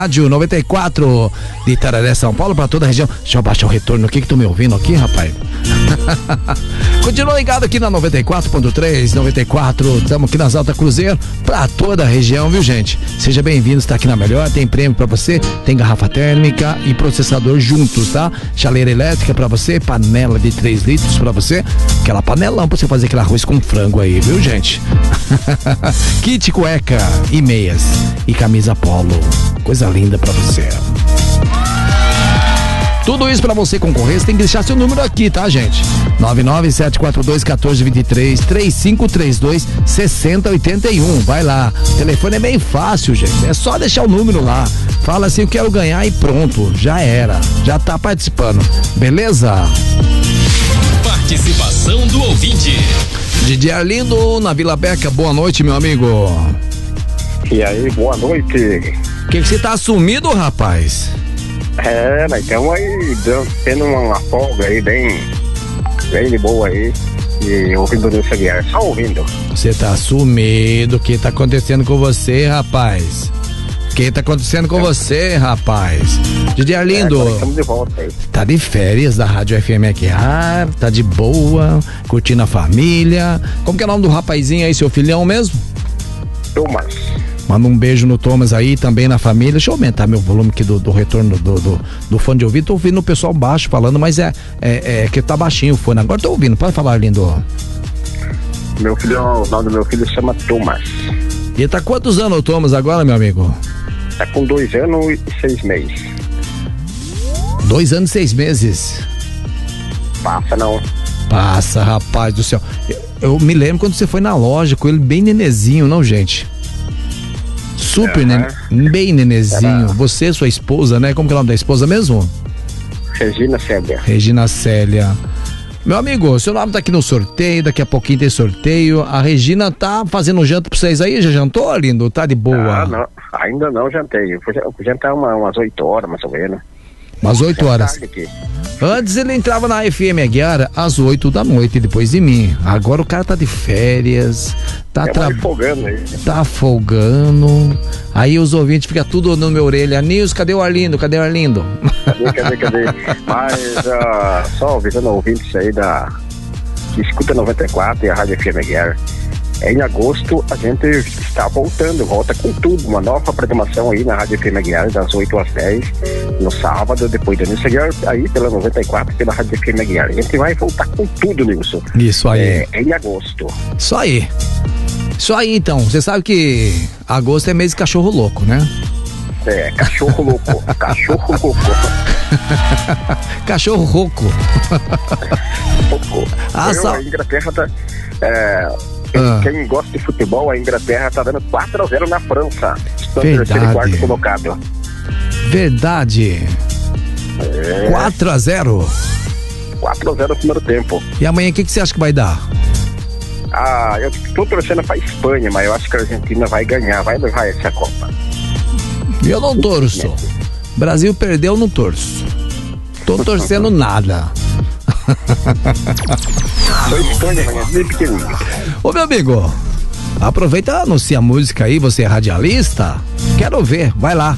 Rádio 94 de Itararé, São Paulo, para toda a região. Deixa eu baixar o retorno aqui que tu me ouvindo aqui, rapaz. Continua ligado aqui na 94.3, 94, estamos aqui nas Alta Cruzeiro, para toda a região, viu, gente? Seja bem-vindo, está aqui na Melhor, tem prêmio para você, tem garrafa térmica e processador juntos, tá? Chaleira elétrica para você, panela de 3 litros para você, aquela panelão para você fazer aquele arroz com frango aí, viu, gente? Kit cueca e meias e camisa polo, coisa linda pra você. Tudo isso pra você concorrer, você tem que deixar seu número aqui, tá, gente? 997421423, 3532-6081. Vai lá. O telefone é bem fácil, gente. É só deixar o número lá. Fala assim, eu quero ganhar e pronto. Já era. Já tá participando. Beleza? Participação do ouvinte. Didi Arlindo, na Vila Beca. Boa noite, meu amigo. E aí, boa noite. O que você tá sumido, rapaz? Nós estamos aí tendo uma folga aí bem de boa aí. E ouvindo o Nilson Aguiar, só ouvindo. Você tá sumido, o que tá acontecendo com você, rapaz? O que tá acontecendo com você, rapaz? Didi Arlindo, estamos de volta aí. Tá de férias da Rádio FM Aguiar, tá de boa, curtindo a família. Como que é o nome do rapazinho aí, seu filhão mesmo? Thomas. Manda um beijo no Thomas aí, também na família. Deixa eu aumentar meu volume aqui do retorno do fone de ouvido. Tô ouvindo o pessoal baixo falando, mas é que tá baixinho o fone. Agora tô ouvindo, pode falar, Lindo. Meu filho, o nome do meu filho se chama Thomas. E tá quantos anos o Thomas agora, meu amigo? Tá com 2 anos e 6 meses. 2 anos e 6 meses. Passa não. Passa, rapaz do céu. Eu me lembro quando você foi na loja com ele bem nenezinho, não, gente? Super, bem nenezinho. Você, sua esposa, né? Como que é o nome da esposa mesmo? Regina Célia. Regina Célia. Meu amigo, seu nome tá aqui no sorteio, daqui a pouquinho tem sorteio. A Regina tá fazendo janta pra vocês aí? Já jantou, Lindo? Tá de boa? Não, ainda não jantei. Eu fui jantar umas 8 horas, mais ou menos. Umas 8 horas. Antes ele entrava na FM Aguiar às 8 da noite, depois de mim. Agora o cara tá de férias, tá folgando aí. Tá folgando. Aí os ouvintes ficam tudo no meu orelha. Nils, cadê o Arlindo? Cadê o Arlindo? Cadê? Mas só avisando ouvintes aí que escuta 94 e a Rádio FM Aguiar. Em agosto a gente está volta com tudo, uma nova programação aí na Rádio FM Aguiar, das 8 às 10, no sábado, depois do Nilson Aguiar, aí pela 94, pela Rádio FM Aguiar. A gente vai voltar com tudo, Nilson. Isso aí. Em agosto. Isso aí então, você sabe que agosto é mês de cachorro louco, né? Cachorro louco. Cachorro louco. Cachorro rouco. A Inglaterra tá... Quem gosta de futebol, a Inglaterra tá dando 4-0 na França. Estão em terceiro e quarto colocado. Verdade. 4-0. 4-0 no primeiro tempo. E amanhã o que você acha que vai dar? Eu tô torcendo pra Espanha, mas eu acho que a Argentina vai ganhar, vai levar essa Copa. Eu não torço. Brasil perdeu, não torço. Tô torcendo nada. Ô, meu amigo, aproveita e anuncia a música aí, você é radialista? Quero ver, vai lá.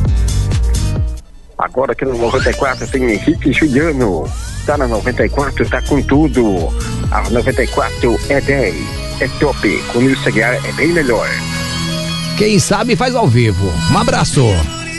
Agora aqui no 94 tem Henrique Juliano. Tá na 94, tá com tudo. A 94 é 10, é top. Com o Nilson Aguiar é bem melhor. Quem sabe faz ao vivo. Um abraço.